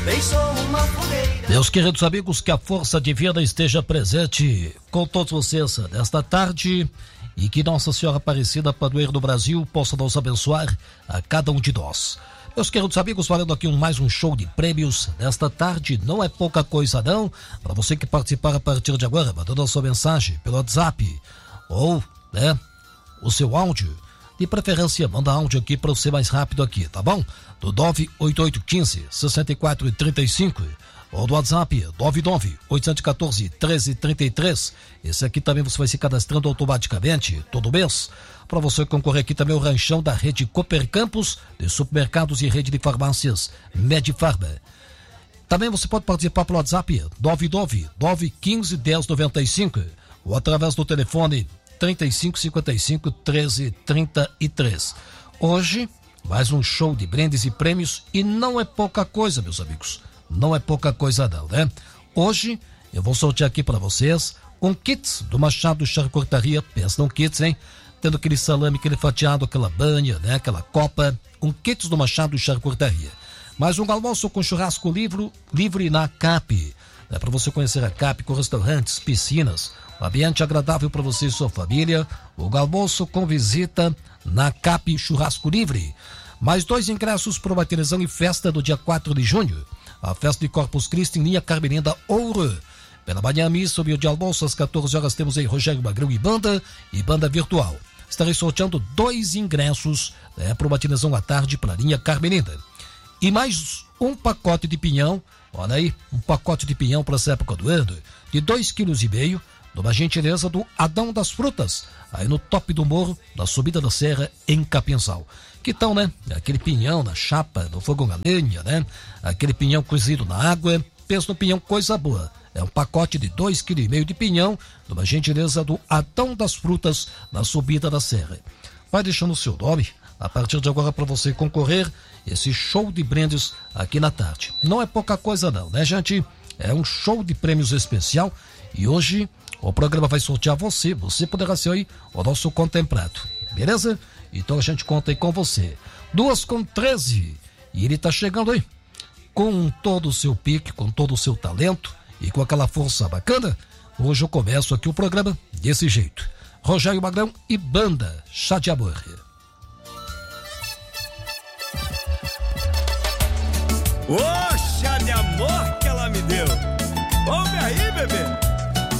Meus queridos amigos, que a força divina esteja presente com todos vocês nesta tarde e que Nossa Senhora Aparecida, padroeira do Brasil, possa nos abençoar a cada um de nós. Meus queridos amigos, valendo aqui mais um show de prêmios nesta tarde, não é pouca coisa não, para você que participar a partir de agora, mandando a sua mensagem pelo WhatsApp ou, o seu áudio. De preferência, manda áudio aqui para eu ser mais rápido aqui, tá bom? Do 98815-6435 ou do WhatsApp 99-814-1333. Esse aqui também você vai se cadastrando automaticamente todo mês. Para você concorrer aqui também o ranchão da rede Cooper Campos de supermercados e rede de farmácias Medifarma. Também você pode participar pelo WhatsApp 999-15-1095 ou através do telefone 3555-1333. Hoje, mais um show de brindes e prêmios e não é pouca coisa, meus amigos. Não é pouca coisa não, né? Hoje, eu vou sortear aqui para vocês um kit do Machado Charcutaria. Pensa num kit, hein? Tendo aquele salame, aquele fatiado, aquela banha, né? Aquela copa. Um kit do Machado Charcutaria. Mais um almoço com churrasco livre na CAP. É para você conhecer a CAP com restaurantes, piscinas, um ambiente agradável para você e sua família. O almoço com visita na CAP Churrasco Livre. Mais 2 ingressos para uma televisão e festa do dia 4 de junho. A festa de Corpus Christi em linha Carmelinda Ouro. Pela manhã, missa, o dia almoço, às 14 horas, temos aí Rogério Magrão e banda virtual. Estarei sorteando 2 ingressos para uma televisão à tarde para a linha Carmelinda. E mais um pacote de pinhão, olha aí, um pacote de pinhão para essa época do ano, de 2,5 kg, de uma gentileza do Adão das Frutas, aí no top do morro, na subida da serra, em Capinzal. Que tal, né? Aquele pinhão na chapa, no fogão a lenha, né? Aquele pinhão cozido na água, pensa no pinhão, coisa boa. É um pacote de 2,5 kg de pinhão, de uma gentileza do Adão das Frutas, na subida da serra. Vai deixando o seu nome, a partir de agora, para você concorrer esse show de brindes aqui na tarde. Não é pouca coisa não, né, gente? É um show de prêmios especial e hoje o programa vai sortear você poderá ser aí o nosso contemplado, beleza? Então a gente conta aí com você. 2h13 e ele tá chegando aí com todo o seu pique, com todo o seu talento e com aquela força bacana. Hoje eu começo aqui o programa desse jeito. Rogério Magrão e banda Chá de Amor. Ô, chá de amor que ela me deu. Ouve aí, bebê.